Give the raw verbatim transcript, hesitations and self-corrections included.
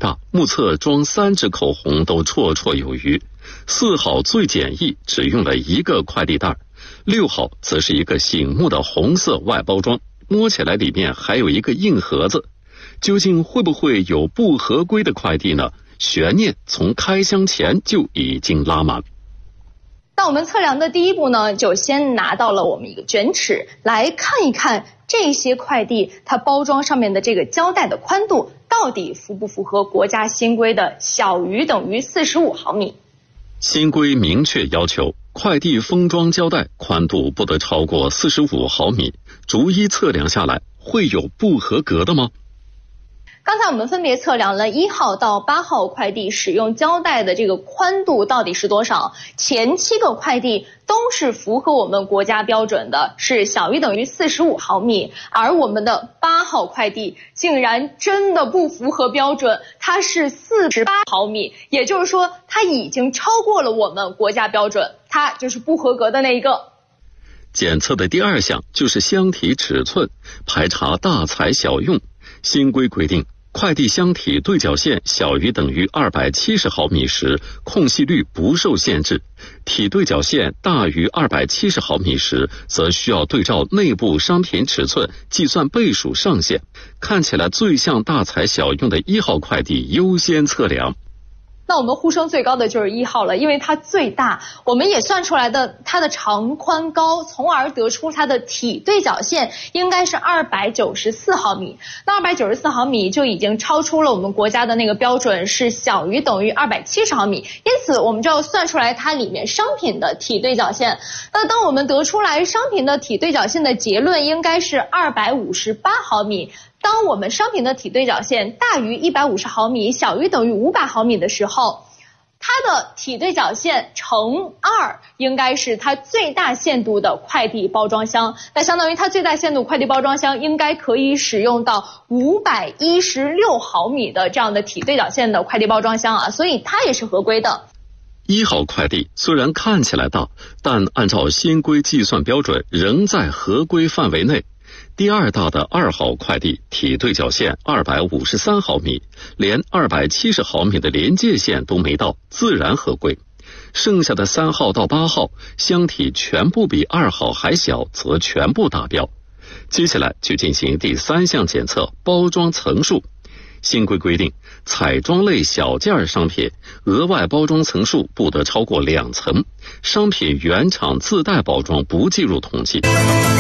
大，目测装三支口红都绰绰有余。四号最简易，只用了一个快递袋。六号则是一个醒目的红色外包装，摸起来里面还有一个硬盒子。究竟会不会有不合规的快递呢？悬念从开箱前就已经拉满。 那我们测量的第一步呢，就先拿到了我们一个卷尺，来看一看这些快递它包装上面的这个胶带的宽度到底符不符合国家新规的小于等于四十五毫米。 新规明确要求，快递封装胶带宽度不得超过四十五毫米，逐一测量下来，会有不合格的吗？ 刚才我们分别测量了一号到八号快递使用胶带的这个宽度到底是多少，前七个快递都是符合我们国家标准的，是小于等于四十五毫米，而我们的八号快递竟然真的不符合标准，它是四十八毫米，也就是说它已经超过了我们国家标准，它就是不合格的那一个。 检测的第二项就是箱体尺寸，排查大材小用。新规规定，快递箱体对角线小于等于二百七十毫米时，空隙率不受限制；体对角线大于二百七十毫米时，则需要对照内部商品尺寸计算倍数上限。看起来最像大材小用的一号快递优先测量。 那我们呼声最高的就是一号了，因为它最大，我们也算出来的它的长宽高，从而得出它的体对角线应该是二百九十四毫米。那二百九十四毫米就已经超出了我们国家的那个标准，是小于等于二百七十毫米，因此我们就要算出来它里面商品的体对角线。那当我们得出来商品的体对角线的结论应该是二百五十八毫米。当我们商品的体对角线大于一百五十毫米，小于等于五百毫米的时候，它的体对角线乘二应该是它最大限度的快递包装箱。那相当于它最大限度快递包装箱应该可以使用到五百一十六毫米的这样的体对角线的快递包装箱啊，所以它也是合规的。 一号快递虽然看起来大，但按照新规计算标准仍在合规范围内。第二大的二号快递体对角线二百五十三毫米，连二百七十毫米的连界线都没到，自然合规。剩下的三号到八号箱体全部比二号还小，则全部达标。接下来就进行第三项检测，包装层数。新规规定，彩妆类小件商品额外包装层数不得超过两层，商品原厂自带包装不计入统计。